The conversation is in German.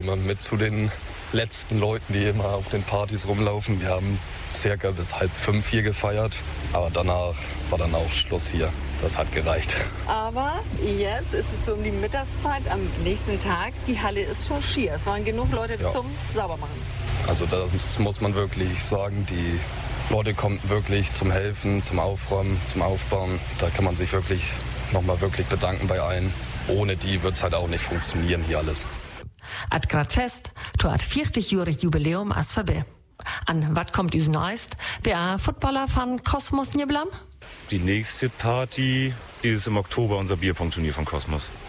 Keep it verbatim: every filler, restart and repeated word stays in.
immer mit zu den letzten Leuten, die immer auf den Partys rumlaufen. Wir haben circa bis halb fünf hier gefeiert, aber danach war dann auch Schluss hier. Das hat gereicht. Aber jetzt ist es so um die Mittagszeit am nächsten Tag. Die Halle ist schon schier. Es waren genug Leute Ja. zum Saubermachen. Also das muss man wirklich sagen. Die Leute kommen wirklich zum Helfen, zum Aufräumen, zum Aufbauen. Da kann man sich wirklich nochmal wirklich bedanken bei allen. Ohne die wird es halt auch nicht funktionieren hier alles. At grad fest, to at vierzig-jährig jubileum as forbi. An wat kommt us neist? Wer Footballer van Kosmos Niblam? Die nächste Party, die ist im Oktober, unser Bierpong-Turnier von Kosmos.